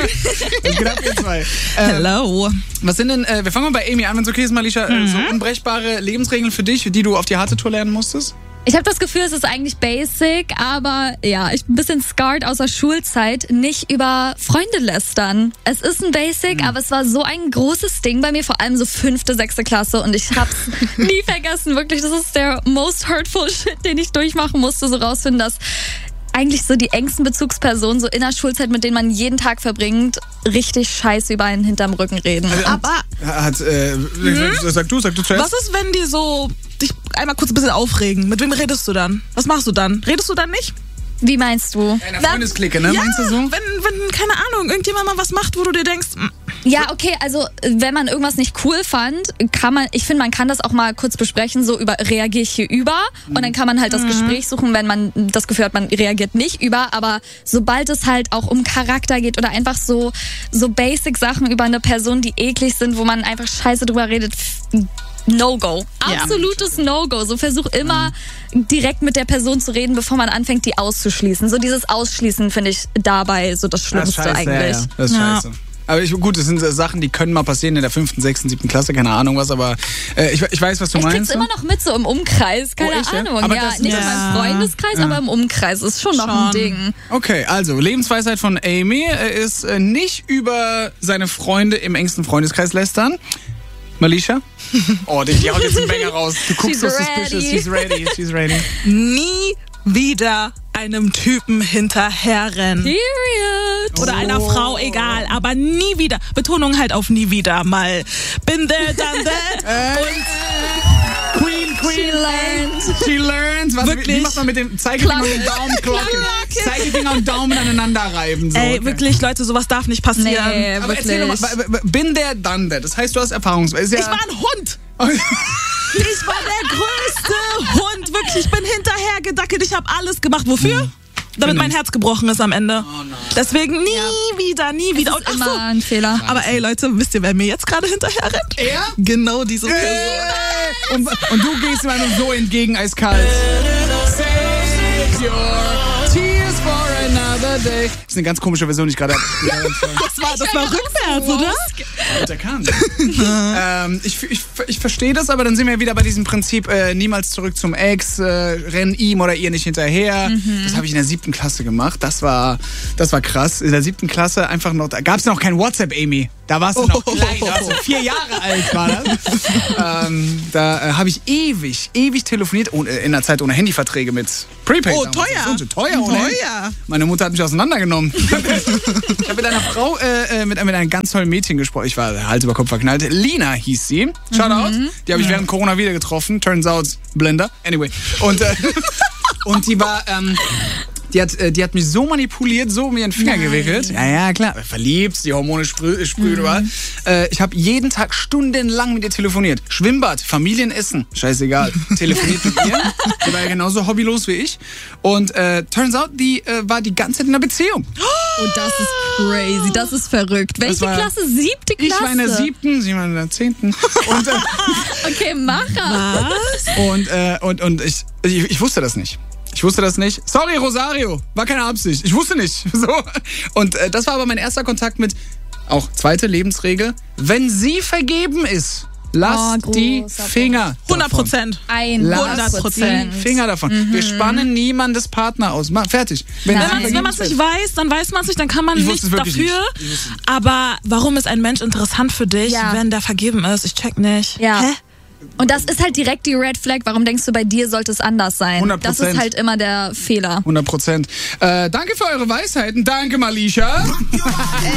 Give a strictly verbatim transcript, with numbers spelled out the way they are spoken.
Was geht ab, ihr zwei? Äh, Hello. Was sind denn, äh, wir fangen mal bei Amy an, wenn es okay ist, Malisha, mhm. äh, so unbrechbare Lebensregeln für dich, die du auf die harte Tour lernen musstest? Ich habe das Gefühl, es ist eigentlich basic, aber ja, ich bin ein bisschen scarred aus der Schulzeit. Nicht über Freunde lästern. Es ist ein Basic, mhm. aber es war so ein großes Ding bei mir, vor allem so fünfte, sechste Klasse und ich hab's nie vergessen. Wirklich, das ist der most hurtful shit, den ich durchmachen musste, so rausfinden, dass eigentlich so die engsten Bezugspersonen so in der Schulzeit, mit denen man jeden Tag verbringt, richtig scheiße über einen hinterm Rücken reden. Also, Aber hat, äh, hm? sag du, sag du zuerst. Was ist, wenn die so dich einmal kurz ein bisschen aufregen? Mit wem redest du dann? Was machst du dann? Redest du dann nicht? Wie meinst du? Eine Freundesklicke, ne? Ja, meinst du so? wenn, wenn, keine Ahnung, irgendjemand mal was macht, wo du dir denkst... Ja, okay, also wenn man irgendwas nicht cool fand, kann man, ich finde, man kann das auch mal kurz besprechen, so über, reagiere ich hier über? Und dann kann man halt das mhm. Gespräch suchen, wenn man das Gefühl hat, man reagiert nicht über. Aber sobald es halt auch um Charakter geht oder einfach so, so Basic-Sachen über eine Person, die eklig sind, wo man einfach scheiße drüber redet, No-Go. Absolutes ja. No-Go. So versuch immer direkt mit der Person zu reden, bevor man anfängt, die auszuschließen. So dieses Ausschließen finde ich dabei so das Schlimmste das ist scheiße, eigentlich. Ja, ja. Das ist ja. scheiße. Aber ich, gut, das sind Sachen, die können mal passieren in der fünften, sechsten, siebten Klasse, keine Ahnung was, aber äh, ich, ich weiß, was du ich meinst. Ich krieg's immer noch mit, so im Umkreis, keine oh, echt, Ahnung. Aber ja, das, nicht ja. in meinem Freundeskreis, ja. aber im Umkreis ist schon, schon noch ein Ding. Okay, also Lebensweisheit von Amy ist äh, nicht über seine Freunde im engsten Freundeskreis lästern. Malisha? Oh, die, die haut jetzt einen Banger raus. Du guckst so suspicious. She's ready, she's ready. Nie wieder einem Typen hinterherrennen. Period. Oder oh. einer Frau, egal, aber nie wieder. Betonung halt auf nie wieder. Mal bin there, done that. Äh, und Queen, Queen. She learned. She learns. Was, wirklich? Wie macht man mit dem Zeigefinger und dem Daumen Glocke? Zeigefinger und Daumen aneinander reiben. So. Ey, okay. wirklich, Leute, sowas darf nicht passieren. Nee, aber wirklich. erzähl doch mal, bin there, done that. Das heißt, du hast Erfahrungsweise. Ja ich war ein Hund. Ich war der größte Hund, wirklich. Ich bin hinterher gedackelt. Ich habe alles gemacht. Wofür? Mhm. Damit mein Herz gebrochen ist am Ende. Oh nein. Deswegen nie ja. wieder, nie wieder. Es ist Und, immer so. ein Fehler. Aber ey, Leute, wisst ihr, wer mir jetzt gerade hinterher rennt? Er? Genau diese Person. Hey. Und, und du gehst ihm einfach so entgegen, eiskalt. Save your tears for another day. Das ist eine ganz komische Version, die ich gerade habe. Das war, das war rückwärts, oder? Der kann. ähm, ich ich, ich verstehe das, aber dann sind wir wieder bei diesem Prinzip, äh, niemals zurück zum Ex, äh, renn ihm oder ihr nicht hinterher. Mhm. Das habe ich in der siebten Klasse gemacht. Das war, das war krass. In der siebten Klasse einfach noch, da gab es noch kein WhatsApp, Amy. Da warst du noch oh. klein, da warst du vier Jahre alt war das. ähm, da äh, habe ich ewig, ewig telefoniert, ohne, in der Zeit ohne Handyverträge mit Prepaid. Oh, teuer. So, teuer, ohne teuer. Meine Mutter hat mich auseinandergenommen. Ich habe mit einer Frau, äh, mit, mit einem ganz tollen Mädchen gesprochen. Ich war Hals über Kopf verknallt. Lina hieß sie. Shoutout. Mhm. Die habe ich ja. während Corona wieder getroffen. Turns out, Blender. Anyway. Und, äh, und die war... Ähm, Die hat, die hat mich so manipuliert, so um ihren Finger Nein. gewickelt. Ja, ja, klar. Verliebt, die Hormone sprühen sprüh mhm. überall. Äh, ich habe jeden Tag stundenlang mit ihr telefoniert. Schwimmbad, Familienessen, scheißegal. Telefoniert mit ihr. Die war ja genauso hobbylos wie ich. Und äh, turns out, die äh, war die ganze Zeit in einer Beziehung. Und das ist crazy, das ist verrückt. Welche war, Klasse? Siebte Klasse? Ich war in der siebten, sie war in der zehnten. Und, äh, okay, Macher. Was? Und, äh, und, und ich, ich, ich wusste das nicht. Ich wusste das nicht. Sorry, Rosario. War keine Absicht. Ich wusste nicht. So. Und äh, das war aber mein erster Kontakt mit, auch zweite Lebensregel, wenn sie vergeben ist, lasst oh, die Finger hundert Prozent. hundert Prozent. Finger davon. Mhm. Wir spannen niemandes Partner aus. Mal, fertig. Wenn man es nicht weiß, dann weiß man es nicht, dann kann man nichts dafür. Nicht. Aber warum ist ein Mensch interessant für dich, ja. wenn der vergeben ist? Ich check nicht. Ja. Hä? Und das ist halt direkt die Red Flag. Warum denkst du, bei dir sollte es anders sein? hundert Prozent. Das ist halt immer der Fehler. hundert Prozent. Äh, danke für eure Weisheiten. Danke, Malisha.